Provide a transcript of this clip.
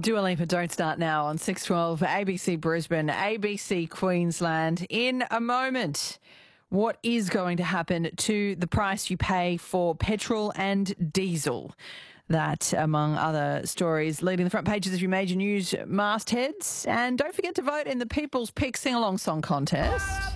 Dua Lipa, Don't Start Now on 612 ABC Brisbane, ABC Queensland. In a moment, what is going to happen to the price you pay for petrol and diesel? That, among other stories, leading the front pages of your major news mastheads. And don't forget to vote in the People's Pick Sing-Along Song Contest.